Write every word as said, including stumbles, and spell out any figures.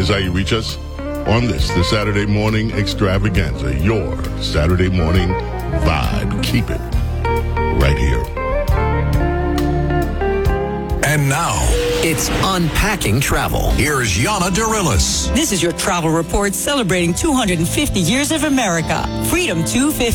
is how you reach us on this, the Saturday Morning Extravaganza, your Saturday morning vibe. Keep it right here. And now, it's Unpacking Travel. here's Yana Dorillis. This is your travel report celebrating two hundred fifty years of America. Freedom two fifty.